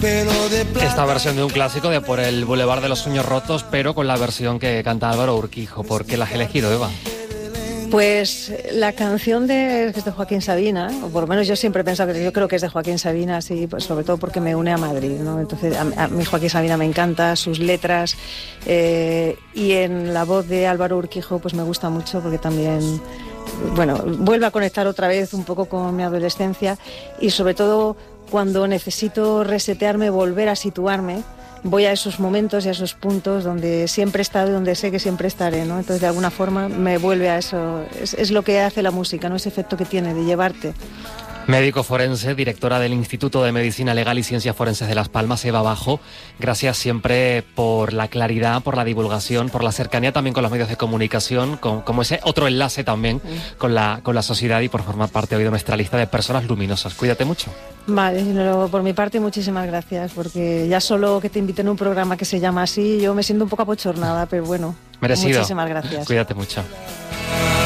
Esta versión de un clásico de Por el Boulevard de los Sueños Rotos, pero con la versión que canta Álvaro Urquijo. ¿Por qué la has elegido, Eva? Pues la canción es de Joaquín Sabina, o por lo menos yo siempre he pensado que yo creo que es de Joaquín Sabina, sí, pues sobre todo porque me une a Madrid, ¿no? Entonces a mí Joaquín Sabina me encanta, sus letras, y en la voz de Álvaro Urquijo pues me gusta mucho porque también, bueno, vuelve a conectar otra vez un poco con mi adolescencia y sobre todo cuando necesito resetearme, volver a situarme. Voy a esos momentos y a esos puntos donde siempre he estado y donde sé que siempre estaré, ¿no? Entonces, de alguna forma, me vuelve a eso. Es lo que hace la música, ¿no? Ese efecto que tiene de llevarte. Médico forense, directora del Instituto de Medicina Legal y Ciencias Forenses de Las Palmas, Eva Bajo. Gracias siempre por la claridad, por la divulgación, por la cercanía también con los medios de comunicación, como ese otro enlace también con la sociedad y por formar parte hoy de nuestra lista de personas luminosas. Cuídate mucho. Vale, por mi parte muchísimas gracias, porque ya solo que te inviten a un programa que se llama así, yo me siento un poco abochornada, pero bueno, merecido. Muchísimas gracias. Cuídate mucho.